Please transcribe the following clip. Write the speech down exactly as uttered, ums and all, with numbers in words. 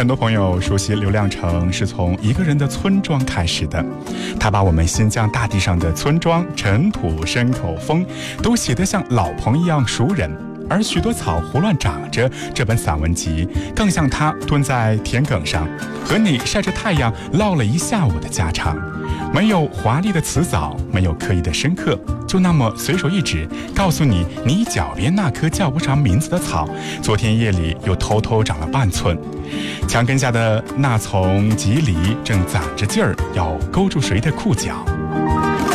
很多朋友熟悉刘亮程是从一个人的村庄开始的，他把我们新疆大地上的村庄、尘土、牲口、风都写得像老朋一样熟人。而许多草胡乱长着这本散文集更像他蹲在田埂上和你晒着太阳唠了一下午的家常，没有华丽的辞藻，没有刻意的深刻，就那么随手一指，告诉你你脚边那棵叫不上名字的草昨天夜里又偷偷长了半寸，墙根下的那丛棘藜正攒着劲儿要勾住谁的裤脚。